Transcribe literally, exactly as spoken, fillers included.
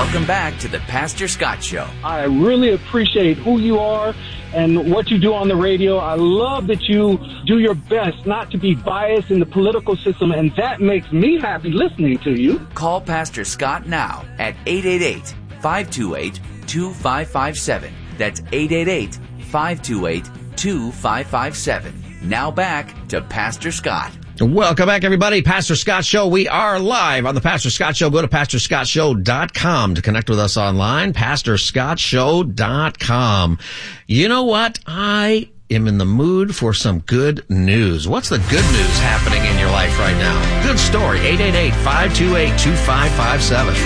Welcome back to the Pastor Scott Show. I really appreciate who you are and what you do on the radio. I love that you do your best not to be biased in the political system, and that makes me happy listening to you. Call Pastor Scott now at eight eight eight, five two eight, two five five seven. That's eight eight eight, five two eight, two five five seven. Now back to Pastor Scott. Welcome back, everybody. Pastor Scott Show. We are live on the Pastor Scott Show. Go to pastor scott show dot com to connect with us online. pastor scott show dot com. You know what? I am in the mood for some good news. What's the good news happening in your life right now? Good story. eight eight eight, five two eight, two five five seven.